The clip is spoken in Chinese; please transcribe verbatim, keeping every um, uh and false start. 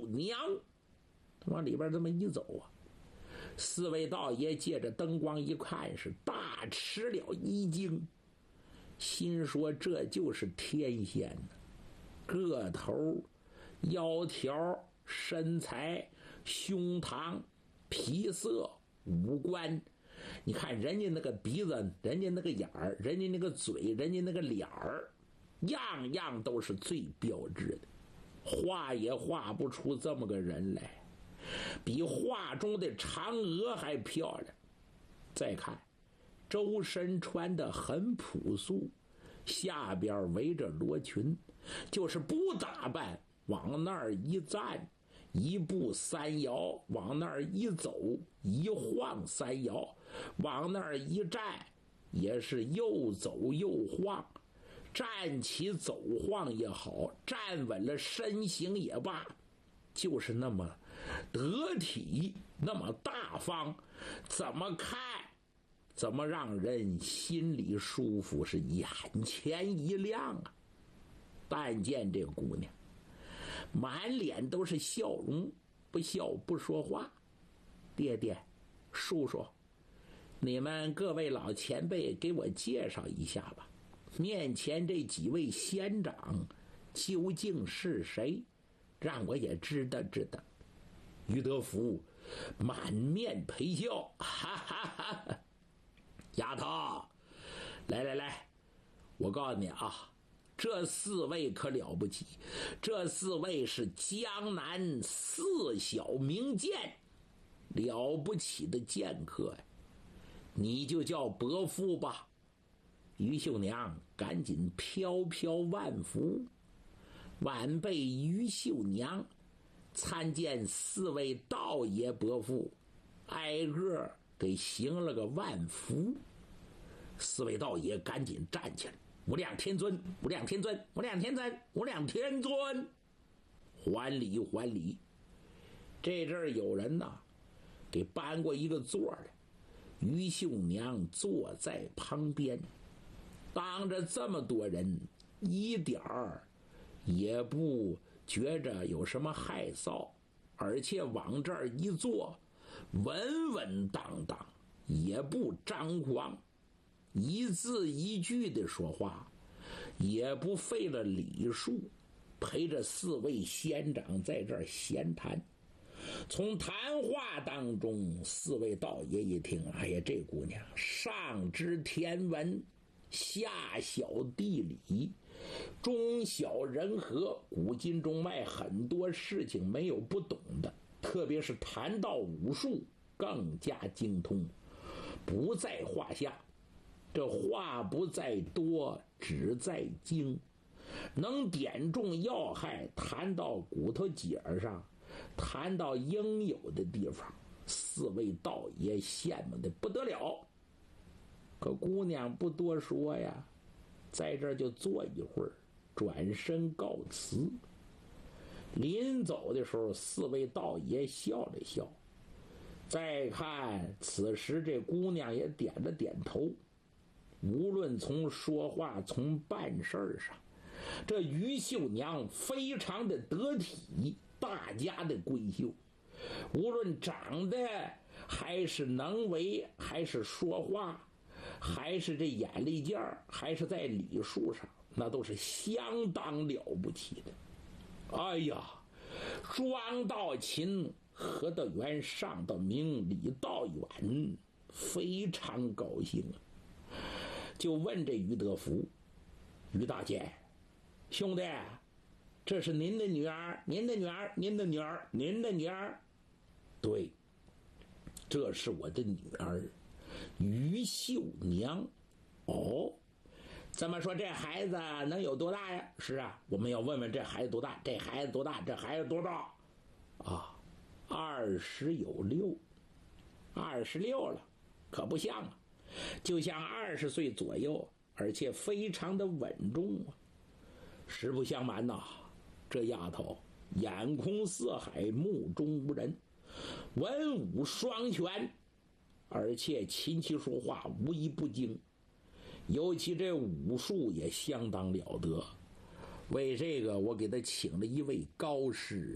娘，往里边这么一走啊，四位道爷借着灯光一看，是大吃了一惊，心说这就是天仙呢，个头、腰条、身材、胸膛、皮色、五官，你看人家那个鼻子，人家那个眼儿，人家那个嘴，人家那个脸儿，样样都是最标致的，画也画不出这么个人来，比画中的嫦娥还漂亮。再看周身穿的很朴素，下边围着罗裙，就是不打扮，往那儿一站，一步三摇，往那儿一走，一晃三摇，往那儿一站，也是又走又晃，站起走晃也好，站稳了身形也罢，就是那么得体，那么大方，怎么看怎么让人心里舒服，是眼前一亮啊。但见这姑娘满脸都是笑容，不笑不说话。爹爹叔叔，你们各位老前辈给我介绍一下吧，面前这几位仙长究竟是谁，让我也知道知道。于德福满面陪笑，哈哈哈哈，丫头，来来来，我告诉你啊，这四位可了不起，这四位是江南四小名剑，了不起的剑客呀，你就叫伯父吧。于秀娘赶紧飘飘万福，晚辈于秀娘参见四位道爷伯父，挨个给行了个万福。四位道爷赶紧站起来，无量天尊，无量天尊，无量天尊，无量天尊，还礼还礼。这阵儿有人呐给搬过一个座来，于秀娘坐在旁边，当着这么多人一点儿也不觉着有什么害臊，而且往这儿一坐，稳稳当当，也不张狂，一字一句的说话，也不费了礼数，陪着四位仙长在这儿闲谈。从谈话当中，四位道爷一听，哎呀，这姑娘上知天文，下晓地理，中晓人和，古今中外很多事情没有不懂的，特别是谈到武术更加精通，不在话下。这话不在多，只在精，能点中要害，谈到骨头节上，谈到应有的地方，四位道爷羡慕的不得了。可姑娘不多说呀，在这儿就坐一会儿，转身告辞。临走的时候，四位道爷笑了笑，再看此时这姑娘也点了点头。无论从说话从办事上，这于秀娘非常的得体，大家的闺秀，无论长得还是能为，还是说话，还是这眼力劲儿，还是在礼数上，那都是相当了不起的。哎呀，庄道勤、何道元、上道明、李道远非常高兴啊，就问这于德福：“于大姐，兄弟，这是您的女儿，您的女儿，您的女儿，您的女儿？”“对，这是我的女儿于秀娘。”“哦，怎么说这孩子能有多大呀？”“是啊，我们要问问这孩子多大，这孩子多大，这孩子多大？”“啊，二十有六，二十六了，可不像啊，就像二十岁左右，而且非常的稳重啊。实不相瞒呐，这丫头眼空四海，目中无人，文武双全，而且琴棋书画无一不精，尤其这武术也相当了得。为这个，我给她请了一位高师。”